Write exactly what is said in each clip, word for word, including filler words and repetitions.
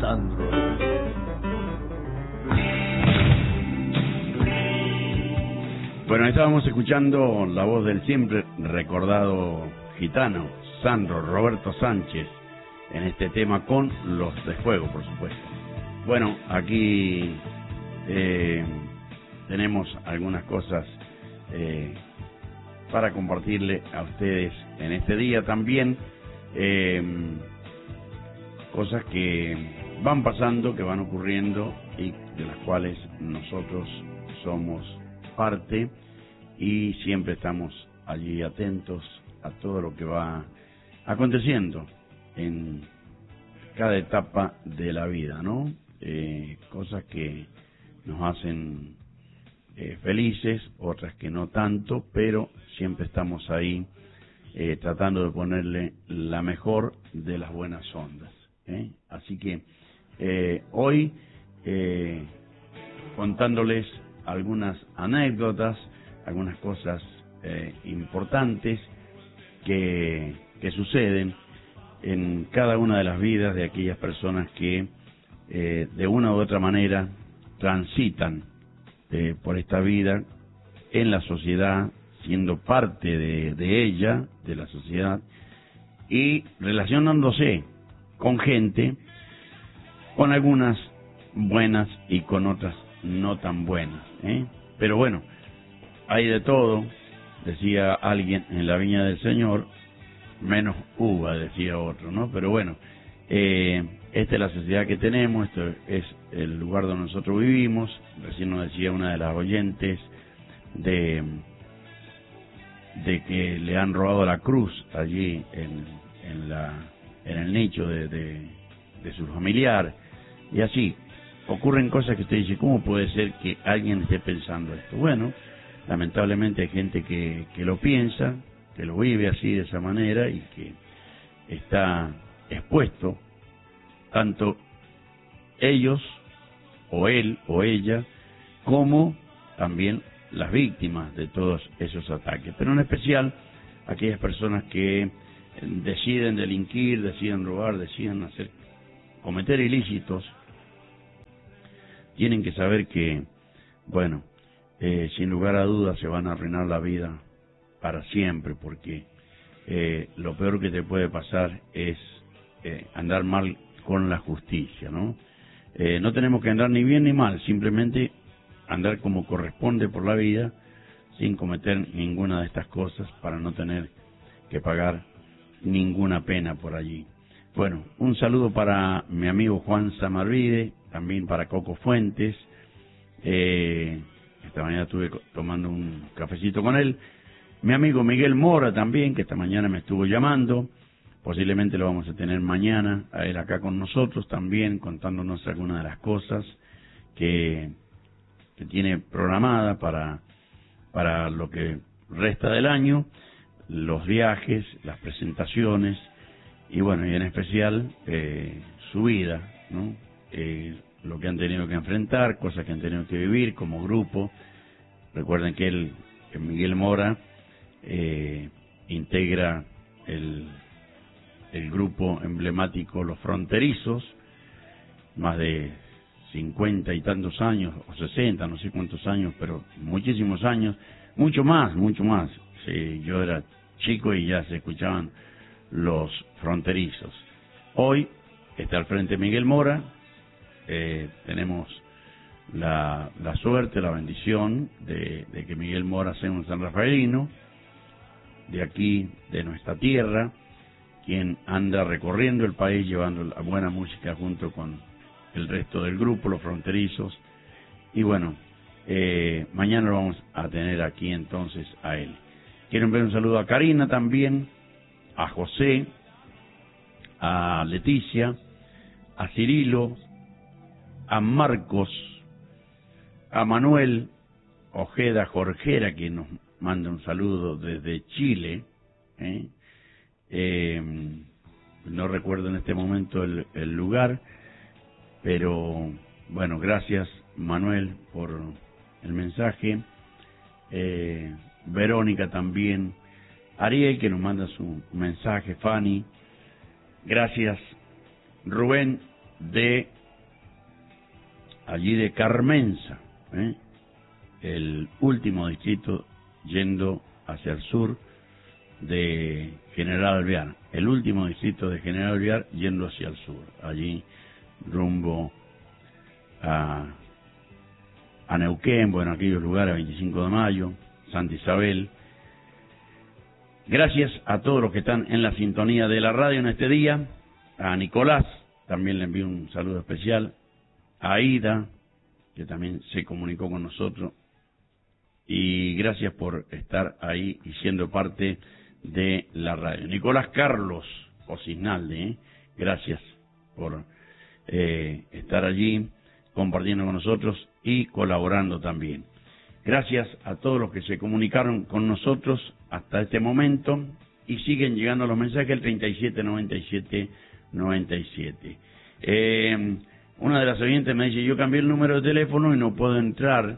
Sandro. Bueno, estábamos escuchando la voz del siempre recordado gitano, Sandro Roberto Sánchez, en este tema con Los de Fuego, por supuesto. Bueno, aquí eh, tenemos algunas cosas eh, para compartirle a ustedes en este día también, eh, cosas que van pasando, que van ocurriendo y de las cuales nosotros somos parte y siempre estamos allí atentos a todo lo que va aconteciendo en cada etapa de la vida, ¿no? Eh, cosas que nos hacen eh, felices, otras que no tanto, pero siempre estamos ahí eh, tratando de ponerle la mejor de las buenas ondas, ¿eh? Así que eh, hoy eh, contándoles algunas anécdotas, algunas cosas eh, importantes que, que suceden en cada una de las vidas de aquellas personas que eh, de una u otra manera transitan eh, por esta vida en la sociedad, siendo parte de, de ella, de la sociedad, y relacionándose con gente, con algunas buenas y con otras no tan buenas, ¿eh? Pero bueno, hay de todo, decía alguien en la viña del Señor, menos uva, decía otro, ¿no? Pero bueno, eh, esta es la sociedad que tenemos, esto es el lugar donde nosotros vivimos. Recién nos decía una de las oyentes de, de que le han robado la cruz allí en, en, la, en el nicho de, de, de su familiar, y así ocurren cosas que usted dice, ¿cómo puede ser que alguien esté pensando esto? Bueno, lamentablemente hay gente que, que lo piensa, que lo vive así de esa manera y que está expuesto, tanto ellos, o él, o ella, como también las víctimas de todos esos ataques. Pero en especial aquellas personas que deciden delinquir, deciden robar, deciden hacer, cometer ilícitos, tienen que saber que, bueno, eh, sin lugar a dudas se van a arruinar la vida para siempre, porque eh, lo peor que te puede pasar es eh, andar mal con la justicia, ¿no? Eh, no tenemos que andar ni bien ni mal, simplemente andar como corresponde por la vida, sin cometer ninguna de estas cosas, para no tener que pagar ninguna pena por allí. Bueno, un saludo para mi amigo Juan Samarvide, también para Coco Fuentes. Eh, esta mañana estuve tomando un cafecito con él. Mi amigo Miguel Mora también, que esta mañana me estuvo llamando. Posiblemente lo vamos a tener mañana a él acá con nosotros también, contándonos algunas de las cosas que, que tiene programada para, para lo que resta del año, los viajes, las presentaciones, y bueno, y en especial eh, su vida, ¿no? Eh, lo que han tenido que enfrentar, cosas que han tenido que vivir como grupo. Recuerden que él, que Miguel Mora, eh, integra el, el grupo emblemático Los Fronterizos, más de cincuenta y tantos años, o sesenta, no sé cuántos años, pero muchísimos años, mucho más, mucho más. Sí, yo era chico y ya se escuchaban Los Fronterizos. Hoy está al frente Miguel Mora. Eh, tenemos la, la suerte, la bendición de, de que Miguel Mora sea un sanrafaelino de aquí, de nuestra tierra, quien anda recorriendo el país llevando la buena música junto con el resto del grupo, Los Fronterizos. Y bueno, eh, mañana lo vamos a tener aquí entonces a él. Quiero enviar un saludo a Karina también, a José, a Leticia, a Cirilo, a Marcos, a Manuel Ojeda Jorgera, que nos manda un saludo desde Chile. ¿eh? Eh, no recuerdo en este momento el, el lugar, pero bueno, gracias Manuel por el mensaje. Eh, Verónica también, Ariel, que nos manda su mensaje, Fanny, gracias Rubén de allí de Carmenza, ¿eh? El último distrito yendo hacia el sur de General Alvear, el último distrito de General Alvear yendo hacia el sur, allí rumbo a, a Neuquén, bueno, aquellos lugares, veinticinco de mayo, Santa Isabel. Gracias a todos los que están en la sintonía de la radio en este día, a Nicolás, también le envío un saludo especial, a Aida, que también se comunicó con nosotros, y gracias por estar ahí y siendo parte de la radio. Nicolás Carlos Ocisnalde, ¿eh? Gracias por eh, estar allí compartiendo con nosotros y colaborando también. Gracias a todos los que se comunicaron con nosotros hasta este momento y siguen llegando los mensajes al treinta y siete noventa y siete noventa y siete. Eh, una de las oyentes me dice, yo cambié el número de teléfono y no puedo entrar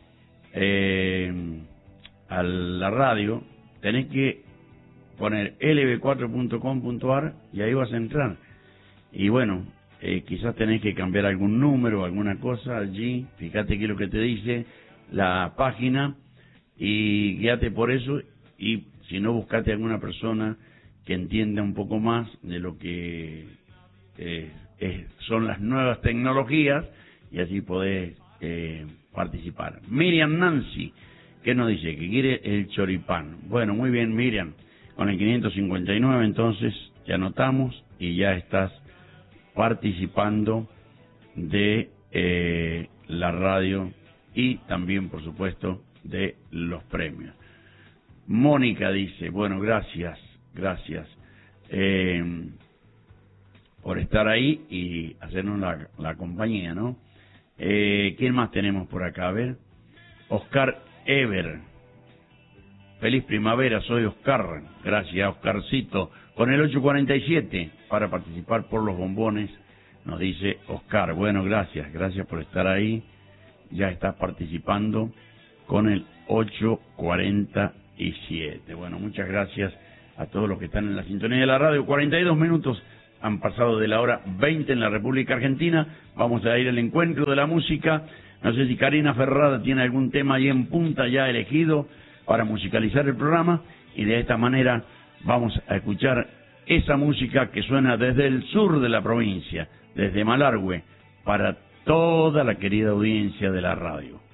eh, a la radio, tenés que poner l b cuatro punto com punto a r y ahí vas a entrar. Y bueno, eh, quizás tenés que cambiar algún número o alguna cosa allí, fíjate qué es lo que te dice la página y guíate por eso, y si no, buscate alguna persona que entienda un poco más de lo que eh, es, son las nuevas tecnologías, y así podés eh, participar. Miriam Nancy, ¿qué nos dice? Que quiere el choripán. Bueno, muy bien, Miriam, con el quinientos cincuenta y nueve entonces te anotamos y ya estás participando de eh, la radio y también, por supuesto, de los premios. Mónica dice, bueno, gracias, gracias eh, por estar ahí y hacernos la, la compañía, ¿no? Eh, ¿Quién más tenemos por acá? A ver, Oscar Ever. Feliz primavera, soy Oscar. Gracias, Oscarcito. Con el ocho cuarenta y siete para participar por los bombones, nos dice Oscar. Bueno, gracias, gracias por estar ahí. Ya estás participando con el ocho cuarenta y siete. Bueno, muchas gracias a todos los que están en la sintonía de la radio. cuarenta y dos minutos han pasado de la hora veinte en la República Argentina. Vamos a ir al encuentro de la música. No sé si Karina Ferrada tiene algún tema ahí en punta ya elegido para musicalizar el programa, y de esta manera vamos a escuchar esa música que suena desde el sur de la provincia, desde Malargüe, para toda la querida audiencia de la radio.